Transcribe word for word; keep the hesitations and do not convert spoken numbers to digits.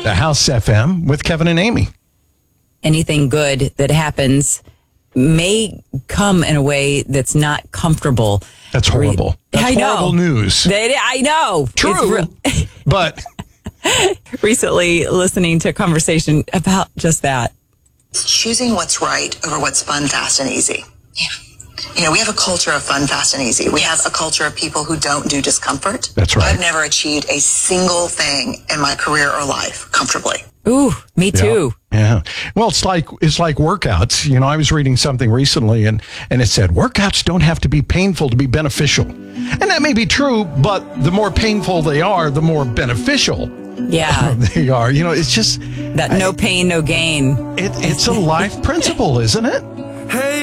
The House F M with Kevin and Amy. Anything good that happens may come in a way that's not comfortable. That's horrible. That's I know. horrible news. They, I know. True. Re- but recently listening to a conversation about just that. Choosing what's right over what's fun, fast, and easy. Yeah. You know, we have a culture of fun, fast, and easy. We have a culture of people who don't do discomfort. That's right. I've never achieved a single thing in my career or life comfortably. Ooh, me too. Yeah. yeah. Well, it's like it's like workouts. You know, I was reading something recently and, and it said workouts don't have to be painful to be beneficial. And that may be true, but the more painful they are, the more beneficial yeah. they are. You know, it's just that no pain, no gain. It, it's a life principle, isn't it?